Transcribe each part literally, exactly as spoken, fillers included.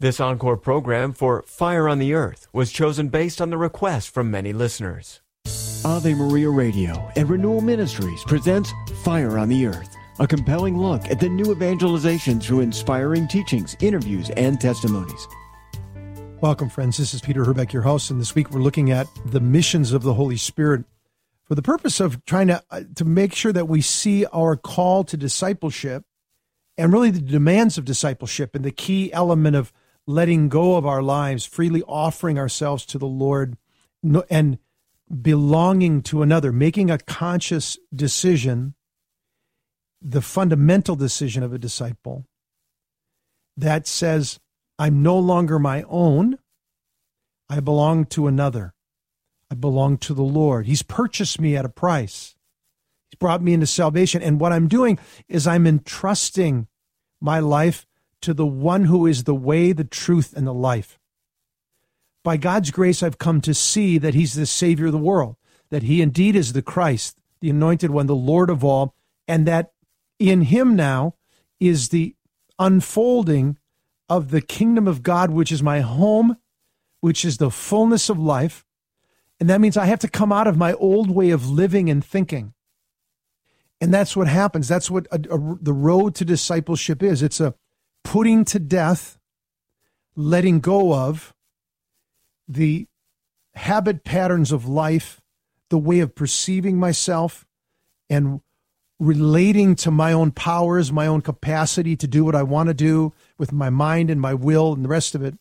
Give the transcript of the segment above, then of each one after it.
This encore program for Fire on the Earth was chosen based on the request from many listeners. Ave Maria Radio and Renewal Ministries presents Fire on the Earth, a compelling look at the new evangelization through inspiring teachings, interviews, and testimonies. Welcome, friends. This is Peter Herbeck, your host, and this week we're looking at the missions of the Holy Spirit for the purpose of trying to, uh, to make sure that we see our call to discipleship and really the demands of discipleship and the key element of letting go of our lives, freely offering ourselves to the Lord and belonging to another, making a conscious decision, the fundamental decision of a disciple that says, I'm no longer my own. I belong to another. I belong to the Lord. He's purchased me at a price. He's brought me into salvation. And what I'm doing is I'm entrusting my life to the one who is the way, the truth, and the life. By God's grace, I've come to see that he's the Savior of the world, that he indeed is the Christ, the anointed one, the Lord of all, and that in him now is the unfolding of the kingdom of God, which is my home, which is the fullness of life. And that means I have to come out of my old way of living and thinking. And that's what happens. That's what a, a, the road to discipleship is. It's a putting to death, letting go of the habit patterns of life, the way of perceiving myself, and relating to my own powers, my own capacity to do what I want to do with my mind and my will and the rest of it.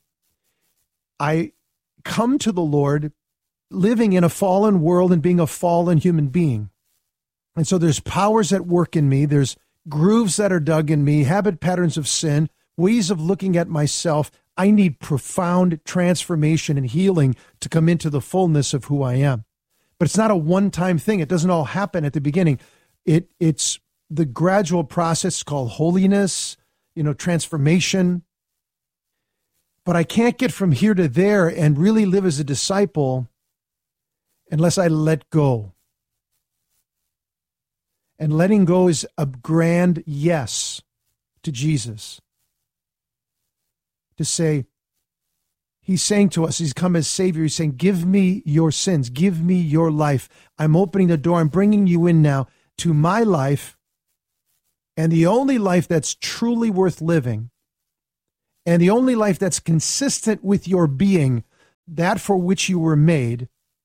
I come to the Lord living in a fallen world and being a fallen human being. And so there's powers at work in me. There's grooves that are dug in me, habit patterns of sin, ways of looking at myself. I need profound transformation and healing to come into the fullness of who I am. But it's not a one-time thing. It doesn't all happen at the beginning. It It's the gradual process called holiness, you know, transformation. But I can't get from here to there and really live as a disciple unless I let go. And letting go is a grand yes to Jesus. To say, he's saying to us, he's come as Savior. He's saying, give me your sins. Give me your life. I'm opening the door. I'm bringing you in now to my life. And the only life that's truly worth living, and the only life that's consistent with your being, that for which you were made,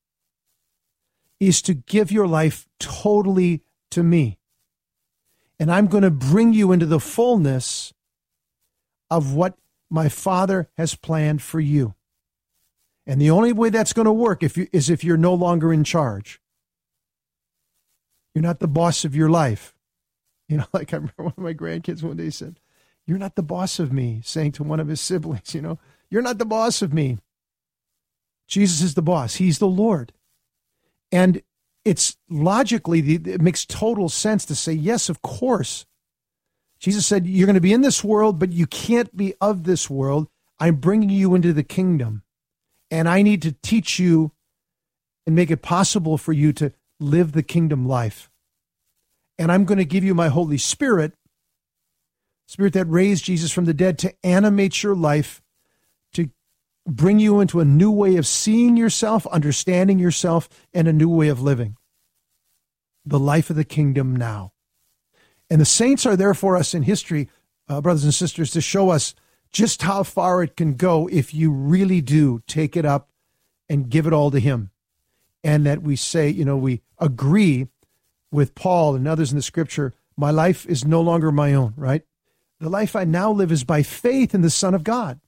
is to give your life totally to me. And I'm going to bring you into the fullness of what my Father has planned for you. And the only way that's going to work if you, is if you're no longer in charge. You're not the boss of your life. You know, like I remember one of my grandkids one day said, you're not the boss of me, saying to one of his siblings, you know, you're not the boss of me. Jesus is the boss. He's the Lord. And it's logically, it makes total sense to say, yes, of course. Jesus said, you're going to be in this world, but you can't be of this world. I'm bringing you into the kingdom. And I need to teach you and make it possible for you to live the kingdom life. And I'm going to give you my Holy Spirit, Spirit that raised Jesus from the dead, to animate your life, to bring you into a new way of seeing yourself, understanding yourself, and a new way of living. The life of the kingdom now. And the saints are there for us in history, uh, brothers and sisters, to show us just how far it can go if you really do take it up and give it all to him. And that we say, you know, we agree with Paul and others in the scripture, my life is no longer my own, right? The life I now live is by faith in the Son of God.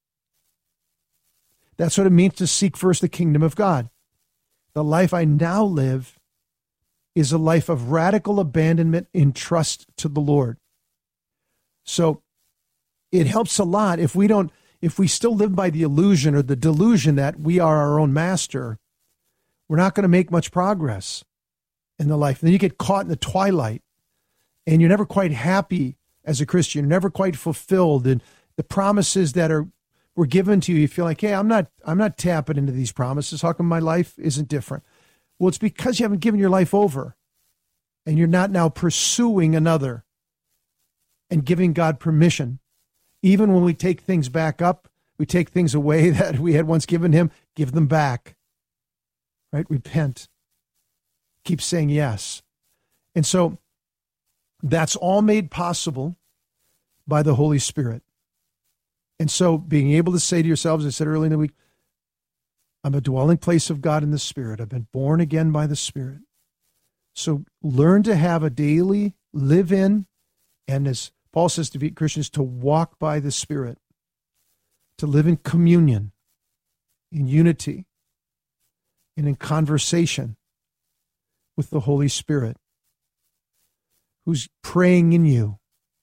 That's what it means to seek first the kingdom of God. The life I now live is a life of radical abandonment in trust to the Lord. So it helps a lot if we don't, if we still live by the illusion or the delusion that we are our own master, we're not going to make much progress in the life. And then you get caught in the twilight and you're never quite happy as a Christian, you're never quite fulfilled. And the promises that are were given to you, you feel like, hey, I'm not, I'm not tapping into these promises. How come my life isn't different? Well, it's because you haven't given your life over and you're not now pursuing another and giving God permission. Even when we take things back up, we take things away that we had once given him, give them back. Right? Repent. Keep saying yes. And so that's all made possible by the Holy Spirit. And so being able to say to yourselves, I said earlier in the week, I'm a dwelling place of God in the Spirit. I've been born again by the Spirit. So learn to have a daily live in, and as Paul says to be Christians, to walk by the Spirit, to live in communion, in unity, and in conversation with the Holy Spirit, who's praying in you.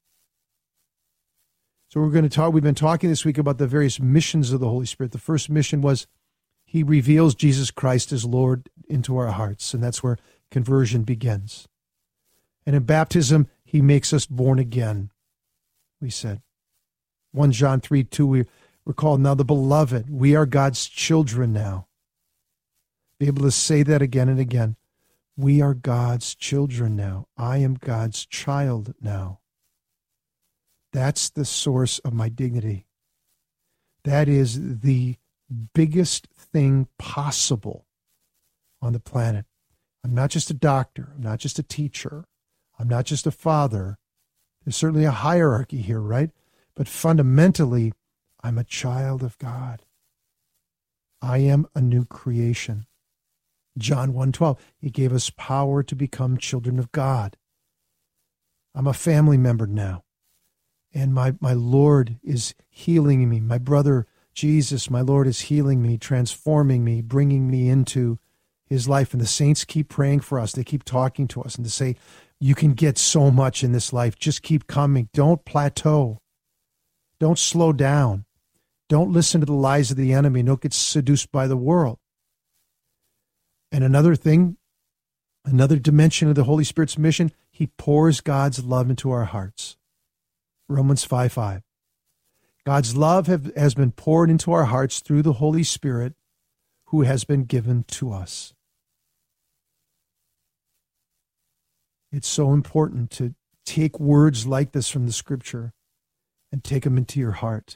So we're going to talk, we've been talking this week about the various missions of the Holy Spirit. The first mission was he reveals Jesus Christ as Lord into our hearts, and that's where conversion begins. And in baptism, he makes us born again, we said. First John three two, we we're called now the beloved. We are God's children now. Be able to say that again and again. We are God's children now. I am God's child now. That's the source of my dignity. That is the biggest thing possible on the planet. I'm not just a doctor. I'm not just a teacher. I'm not just a father. There's certainly a hierarchy here, right? But fundamentally, I'm a child of God. I am a new creation. John one twelve, he gave us power to become children of God. I'm a family member now. And my, my Lord is healing me. My brother Jesus, my Lord, is healing me, transforming me, bringing me into his life. And the saints keep praying for us. They keep talking to us and to say, you can get so much in this life. Just keep coming. Don't plateau. Don't slow down. Don't listen to the lies of the enemy. Don't get seduced by the world. And another thing, another dimension of the Holy Spirit's mission, he pours God's love into our hearts. Romans five five. God's love have, has been poured into our hearts through the Holy Spirit who has been given to us. It's so important to take words like this from the Scripture and take them into your heart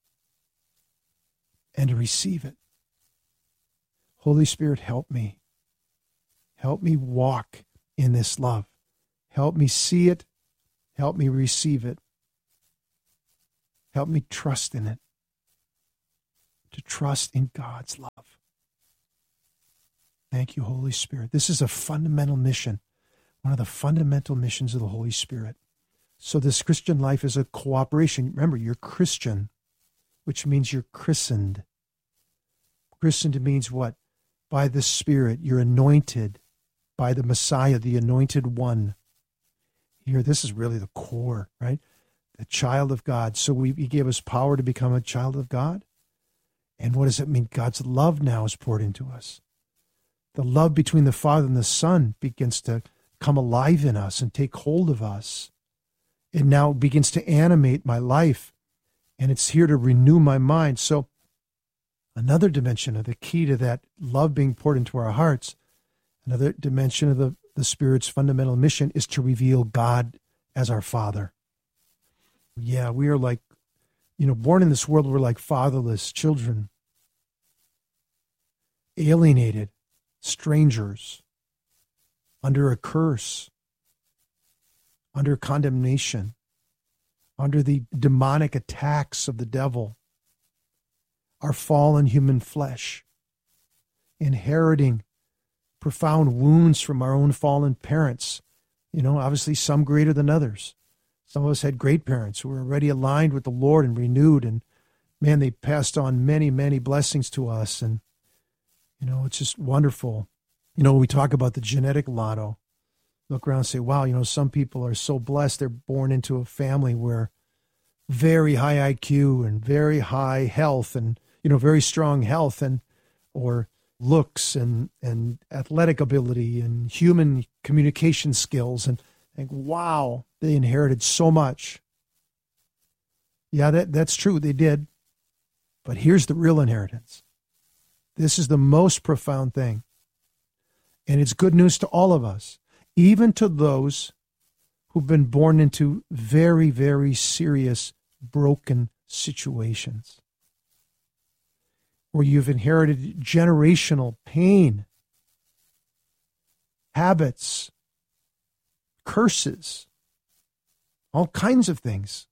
and to receive it. Holy Spirit, help me. Help me walk in this love. Help me see it. Help me receive it. Help me trust in it. To trust in God's love. Thank you, Holy Spirit. This is a fundamental mission. One of the fundamental missions of the Holy Spirit. So this Christian life is a cooperation. Remember, you're Christian, which means you're christened. Christened means what? By the Spirit. You're anointed by the Messiah, the anointed one. Here, this is really the core, right? The child of God. So we, he gave us power to become a child of God. And what does it mean? God's love now is poured into us. The love between the Father and the Son begins to come alive in us and take hold of us. It now begins to animate my life, and it's here to renew my mind. So another dimension of the key to that love being poured into our hearts, another dimension of the, the Spirit's fundamental mission is to reveal God as our Father. Yeah, we are like, you know, born in this world, we're like fatherless children, alienated, strangers, under a curse, under condemnation, under the demonic attacks of the devil, our fallen human flesh, inheriting profound wounds from our own fallen parents, you know, obviously some greater than others. Some of us had great parents who were already aligned with the Lord and renewed, and man, they passed on many, many blessings to us, and, you know, it's just wonderful. You know, we talk about the genetic lotto. Look around and say, wow, you know, some people are so blessed they're born into a family where very high I Q and very high health and, you know, very strong health and or looks and, and athletic ability and human communication skills. And think, wow, they inherited so much. Yeah, that, that's true. They did. But here's the real inheritance. This is the most profound thing. And it's good news to all of us, even to those who've been born into very, very serious, broken situations. or you've inherited generational pain, habits, curses, all kinds of things.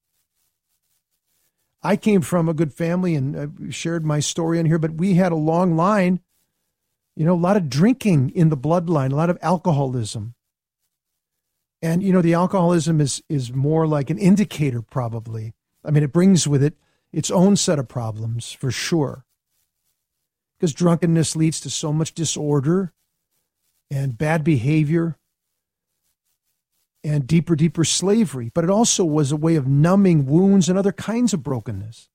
I came from a good family, and I've shared my story in here, but we had a long line, you know, a lot of drinking in the bloodline, a lot of alcoholism. And, you know, the alcoholism is is more like an indicator, probably. I mean, it brings with it its own set of problems, for sure. Because drunkenness leads to so much disorder and bad behavior and deeper, deeper slavery. But it also was a way of numbing wounds and other kinds of brokenness.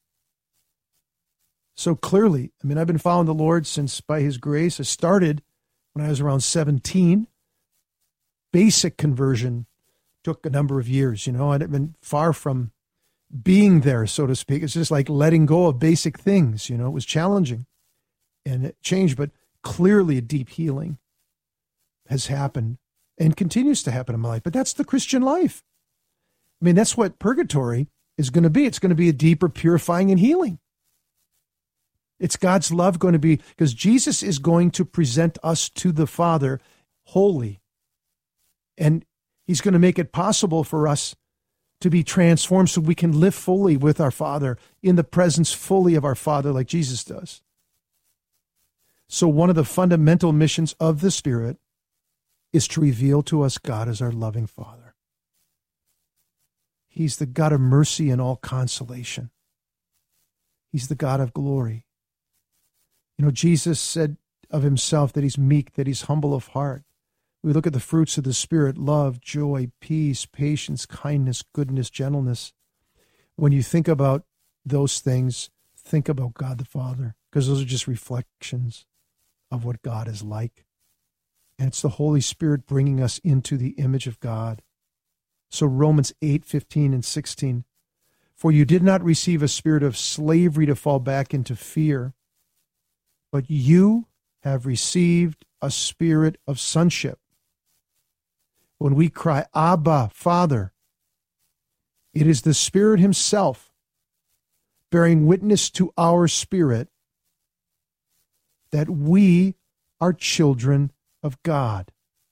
So clearly, I mean, I've been following the Lord since, by his grace, I started when I was around seventeen. Basic conversion took a number of years, you know. I'd been far from being there, so to speak. It's just like letting go of basic things, you know. It was challenging and it changed, but clearly a deep healing has happened and continues to happen in my life. But that's the Christian life. I mean, that's what purgatory is going to be. It's going to be a deeper purifying and healing. It's God's love going to be, because Jesus is going to present us to the Father holy. And he's going to make it possible for us to be transformed so we can live fully with our Father, in the presence fully of our Father like Jesus does. So one of the fundamental missions of the Spirit is to reveal to us God as our loving Father. He's the God of mercy and all consolation. He's the God of glory. You know, Jesus said of himself that he's meek, that he's humble of heart. We look at the fruits of the Spirit: love, joy, peace, patience, kindness, goodness, gentleness. When you think about those things, think about God the Father, because those are just reflections of what God is like. And it's the Holy Spirit bringing us into the image of God. So Romans eight, fifteen and sixteen, for you did not receive a spirit of slavery to fall back into fear, but you have received a spirit of sonship. When we cry, Abba, Father, it is the Spirit himself bearing witness to our spirit that we are children of God.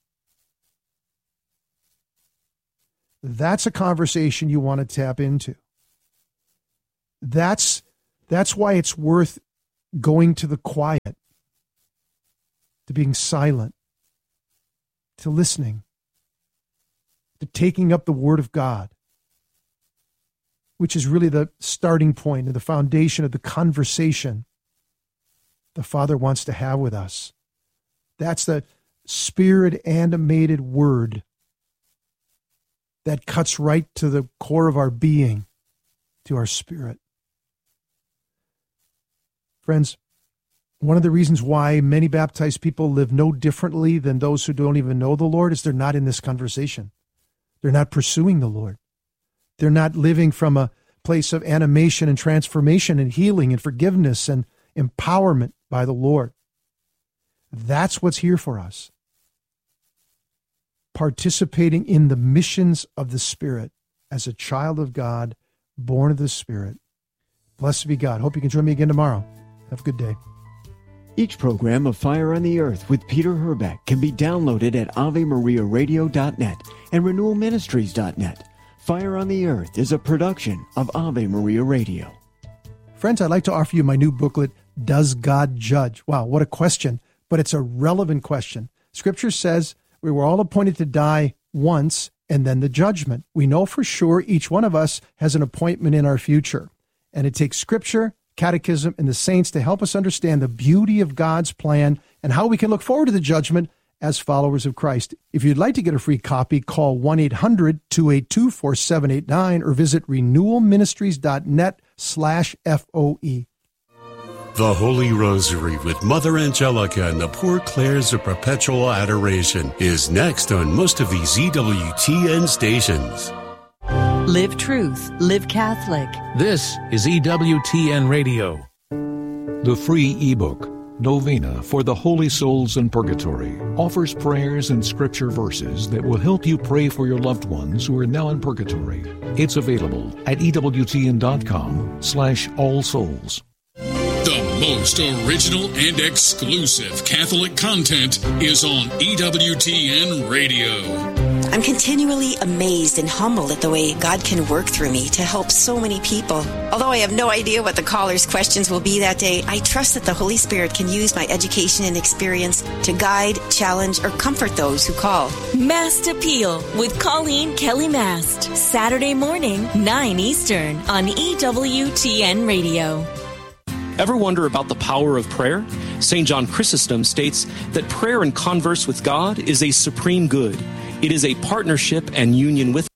That's a conversation you want to tap into. That's, that's why it's worth going to the quiet, to being silent, to listening, to taking up the Word of God, which is really the starting point and the foundation of the conversation the Father wants to have with us. That's the Spirit-animated Word that cuts right to the core of our being, to our spirit. Friends, one of the reasons why many baptized people live no differently than those who don't even know the Lord is they're not in this conversation. They're not pursuing the Lord. They're not living from a place of animation and transformation and healing and forgiveness and empowerment by the Lord. That's what's here for us. Participating in the missions of the Spirit as a child of God, born of the Spirit. Blessed be God. Hope you can join me again tomorrow. Have a good day. Each program of Fire on the Earth with Peter Herbeck can be downloaded at ave maria radio dot net and renewal ministries dot net. Fire on the Earth is a production of Ave Maria Radio. Friends, I'd like to offer you my new booklet, Does God Judge? Wow, what a question, but it's a relevant question. Scripture says we were all appointed to die once and then the judgment. We know for sure each one of us has an appointment in our future, and it takes Scripture, Catechism, and the saints to help us understand the beauty of God's plan and how we can look forward to the judgment as followers of Christ. If you'd like to get a free copy, call one eight hundred two eight two four seven eight nine or visit renewal ministries dot net slash F O E. The Holy Rosary with Mother Angelica and the Poor Clares of Perpetual Adoration is next on most of these E W T N stations. Live Truth, Live Catholic. This is E W T N Radio. The free ebook, Novena for the Holy Souls in Purgatory, offers prayers and scripture verses that will help you pray for your loved ones who are now in purgatory. It's available at E W T N dot com slash all souls. The most original and exclusive Catholic content is on E W T N Radio. I'm continually amazed and humbled at the way God can work through me to help so many people. Although I have no idea what the caller's questions will be that day, I trust that the Holy Spirit can use my education and experience to guide, challenge, or comfort those who call. Mast Appeal with Colleen Kelly Mast. Saturday morning, nine Eastern on E W T N Radio. Ever wonder about the power of prayer? Saint John Chrysostom states that prayer and converse with God is a supreme good. It is a partnership and union with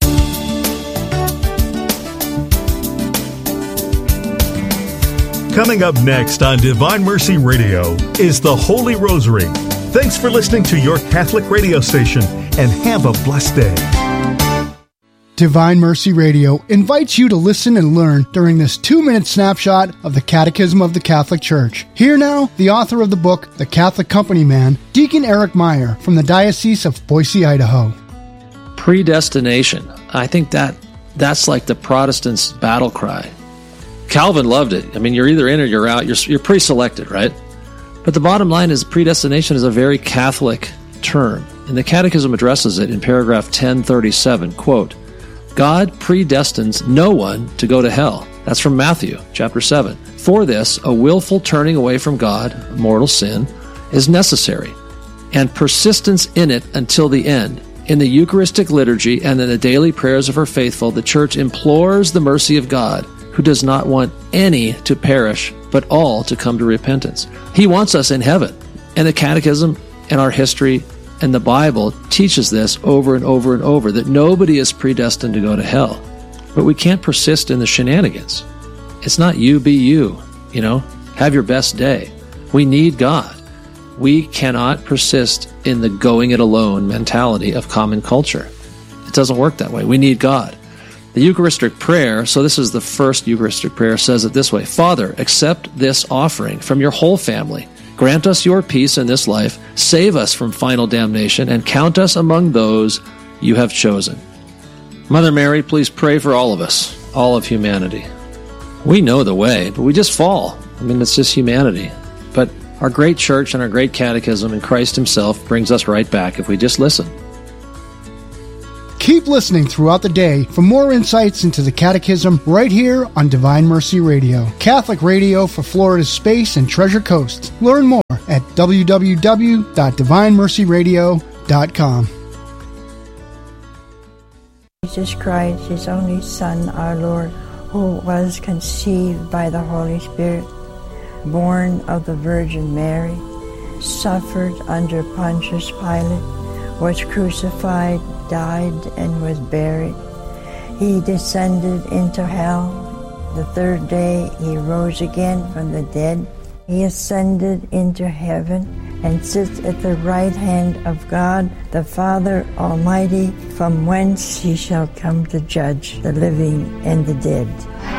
Coming up next on Divine Mercy Radio is the Holy Rosary. Thanks for listening to your Catholic radio station, and have a blessed day. Divine Mercy Radio invites you to listen and learn during this two-minute snapshot of the Catechism of the Catholic Church. Here now, the author of the book, The Catholic Company Man, Deacon Eric Meyer from the Diocese of Boise, Idaho. Predestination. I think that that's like the Protestants' battle cry. Calvin loved it. I mean, you're either in or you're out. You're, you're pre-selected, right? But the bottom line is predestination is a very Catholic term. And the Catechism addresses it in paragraph ten thirty-seven, quote, God predestines no one to go to hell. That's from Matthew chapter seven. For this, a willful turning away from God, mortal sin, is necessary, and persistence in it until the end. In the Eucharistic liturgy and in the daily prayers of her faithful, the Church implores the mercy of God, who does not want any to perish, but all to come to repentance. He wants us in heaven. And the Catechism and our history and the Bible teaches this over and over and over, that nobody is predestined to go to hell. But we can't persist in the shenanigans. It's not you be you, you know, have your best day. We need God. We cannot persist in the going it alone mentality of common culture. It doesn't work that way. We need God. The Eucharistic prayer, so this is the first Eucharistic prayer, says it this way: Father, accept this offering from your whole family. Grant us your peace in this life, save us from final damnation, and count us among those you have chosen. Mother Mary, please pray for all of us, all of humanity. We know the way, but we just fall. I mean, it's just humanity. But our great church and our great catechism and Christ himself brings us right back if we just listen. Keep listening throughout the day for more insights into the Catechism right here on Divine Mercy Radio, Catholic radio for Florida's Space and Treasure Coast. Learn more at w w w dot divine mercy radio dot com. Jesus Christ, his only Son, our Lord, who was conceived by the Holy Spirit, born of the Virgin Mary, suffered under Pontius Pilate, was crucified, died, and was buried. He descended into hell. The third day he rose again from the dead. He ascended into heaven and sits at the right hand of God, the Father Almighty, from whence he shall come to judge the living and the dead.